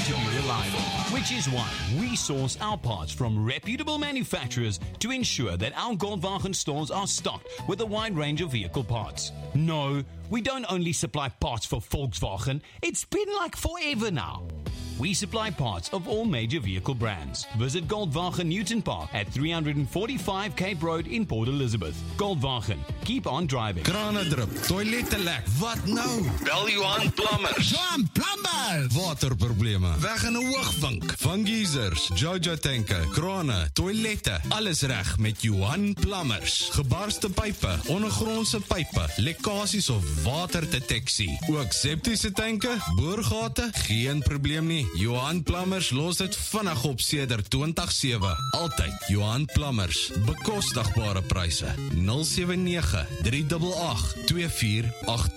to be reliable, which is why we source our parts from reputable manufacturers to ensure that our Goldwagen stores are stocked with a wide range of vehicle parts. No, we don't only supply parts for Volkswagen, it's been like forever now. We supply parts of all major vehicle brands. Visit Goldwagen Newton Park at 345 Cape Road in Port Elizabeth. Goldwagen, keep on driving. Krane drup, toilette lek, wat nou? Bel Johan Plumbers. Johan Plumbers! Waterprobleme, weg in 'n hoogvink. Van geysers, Jojo tanke, krane, toilette, alles reg met Johan Plumbers. Gebarste pype, ondergrondse pype, lekkasies of waterdeteksie. Ook septiese tanke, boorgate, geen probleem nie. Johan Plumbers los dit vinnig op sedert 2007. Altyd Johan Plumbers. Bekostigbare pryse. 079 388 2483.